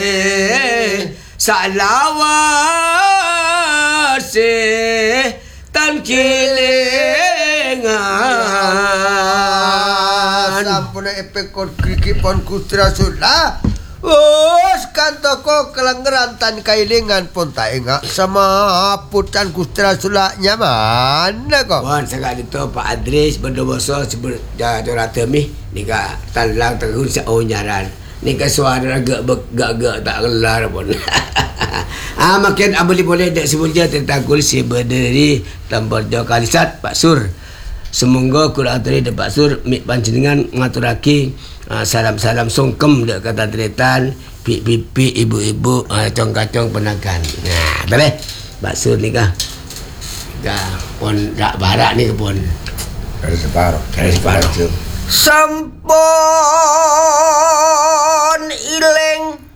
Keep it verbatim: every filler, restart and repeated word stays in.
salawat se tan kilengan sampun epekon krikipon Gusti Rasulullah. Us kantoko kelenggeran tan kailingan pun tak ingat sama putan Gusti Rasulullah nyaman kok. Wan sangat itu Pak Adris berdosa sebut dah rata mi nika talang terun sa onyaran. Nika suara agak gak-gak tak kelar pun. Ah makin abeli boleh dak sebutnya tentang kursi berdiri tambah jauh kalisat Pak Sur. Semoga kula aturi de Pak Sur mik panjenengan ngaturake uh, salam-salam songkem dek kata tretan pipi ibu-ibu uh, cong-kacong penakan. Nah, boleh Pak Sur nikah. Dah pon dak barak ni pun. Dari separuh, dari separuh. Sampun ileng